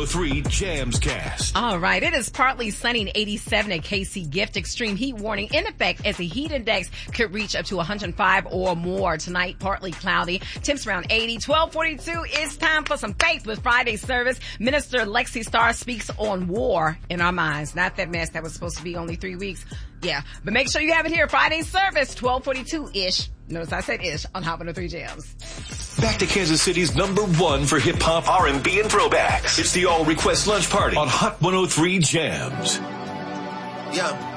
103 Jams Cast. All right. It is partly sunny and 87 at KC Gift. Extreme heat warning in effect as the heat index could reach up to 105 or more. Tonight, partly cloudy. Temps around 80. 12:42. It's time for some faith with Friday service. Minister Lexi Starr speaks on war in our minds. Not that mess that was supposed to be only 3 weeks. Yeah. But make sure you have it here. Friday service, 12:42-ish. Notice I said ish on Hot 103 Jams. Back to Kansas City's #1 for hip-hop, R&B, and throwbacks. It's the All Request Lunch Party on Hot 103 Jams. Yeah.